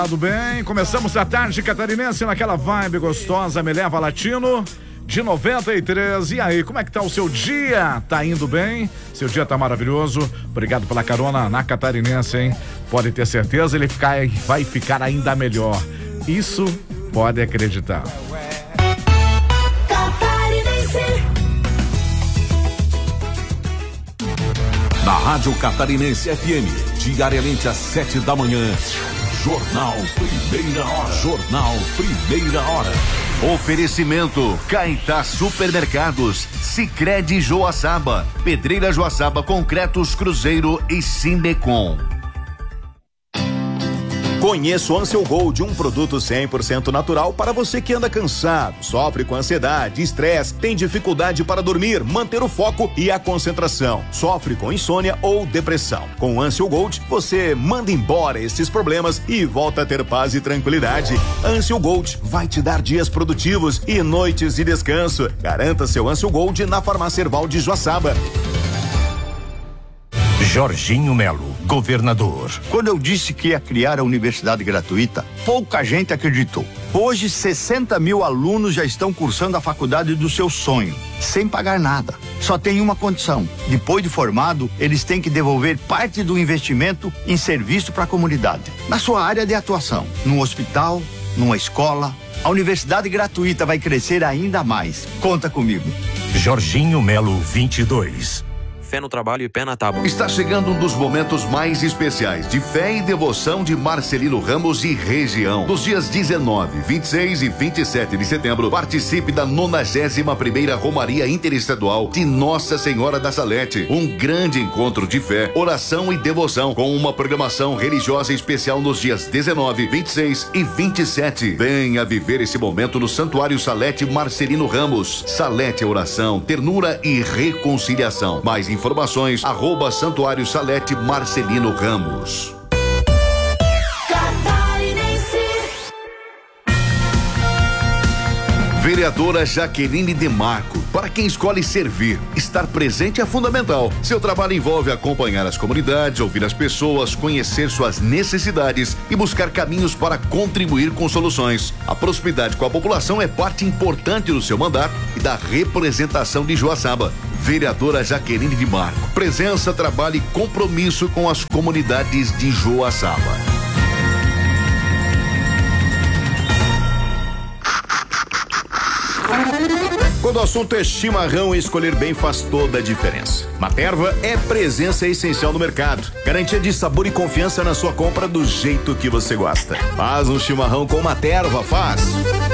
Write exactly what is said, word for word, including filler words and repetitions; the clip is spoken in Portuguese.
Tudo bem, começamos a tarde catarinense naquela vibe gostosa, me leva latino de noventa e três. E aí, como é que tá o seu dia? Tá indo bem? Seu dia tá maravilhoso. Obrigado pela carona na catarinense, hein? Pode ter certeza, ele ficar, vai ficar ainda melhor. Isso pode acreditar. Na Rádio Catarinense F M, diariamente às sete da manhã. Jornal Primeira Hora. Jornal Primeira Hora. Oferecimento Caetá Supermercados, Sicredi Joaçaba, Pedreira Joaçaba Concretos Cruzeiro e Sindecom. Conheça o Ansel Gold, um produto cem por cento natural para você que anda cansado, sofre com ansiedade, estresse, tem dificuldade para dormir, manter o foco e a concentração, sofre com insônia ou depressão. Com o Ansel Gold, você manda embora esses problemas e volta a ter paz e tranquilidade. Ansel Gold vai te dar dias produtivos e noites de descanso. Garanta seu Ansel Gold na Farmácia Herval de Joaçaba. Jorginho Melo, governador. Quando eu disse que ia criar a universidade gratuita, pouca gente acreditou. Hoje, sessenta mil alunos já estão cursando a faculdade do seu sonho, sem pagar nada. Só tem uma condição: depois de formado, eles têm que devolver parte do investimento em serviço para a comunidade, na sua área de atuação, num hospital, numa escola. A universidade gratuita vai crescer ainda mais. Conta comigo. Jorginho Melo, vinte e dois. Fé no trabalho e pé na tábua. Está chegando um dos momentos mais especiais de fé e devoção de Marcelino Ramos e região. Nos dias dezenove, vinte e seis e vinte e sete de setembro, participe da nonagésima primeira Romaria Interestadual de Nossa Senhora da Salete. Um grande encontro de fé, oração e devoção, com uma programação religiosa especial nos dias dezenove, vinte e seis e vinte e sete. Venha viver esse momento no Santuário Salete Marcelino Ramos. Salete é oração, ternura e reconciliação. Mais informações Informações, arroba Santuário Salete Marcelino Ramos. Vereadora Jaqueline Demarco. Para quem escolhe servir, estar presente é fundamental. Seu trabalho envolve acompanhar as comunidades, ouvir as pessoas, conhecer suas necessidades e buscar caminhos para contribuir com soluções. A proximidade com a população é parte importante do seu mandato e da representação de Joaçaba. Vereadora Jaqueline Demarco. Presença, trabalho e compromisso com as comunidades de Joaçaba. Quando o assunto é chimarrão, escolher bem faz toda a diferença. Materva é presença essencial no mercado. Garantia de sabor e confiança na sua compra do jeito que você gosta. Faz um chimarrão com Materva, faz.